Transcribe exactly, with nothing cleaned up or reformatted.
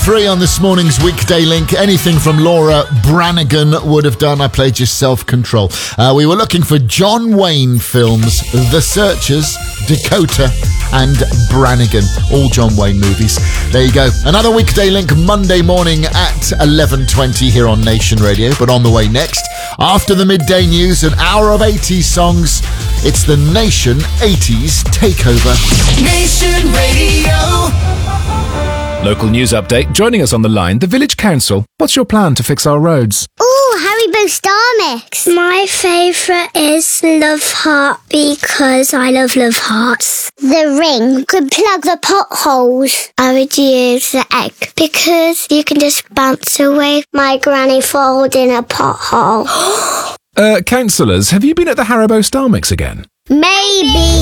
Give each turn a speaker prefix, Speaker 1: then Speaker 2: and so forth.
Speaker 1: Three on this morning's Weekday Link. Anything from Laura Branigan would have done. I played you Self-Control. Uh, we were looking for John Wayne films, The Searchers, Dakota and Branigan. All John Wayne movies. There you go. Another Weekday Link Monday morning at eleven twenty here on Nation Radio. But on the way next, after the midday news, an hour of eighties songs. It's the Nation eighties Takeover.
Speaker 2: Nation Radio.
Speaker 3: Local news update. Joining us on the line, the Village Council. What's your plan to fix our roads?
Speaker 4: Ooh, Haribo Star Mix. My favourite is Love Heart because I love Love Hearts. The ring could plug the potholes. I would use the egg because you can just bounce away my granny falls in a pothole.
Speaker 3: Uh, councillors, have you been at the Haribo Star Mix again?
Speaker 4: Maybe.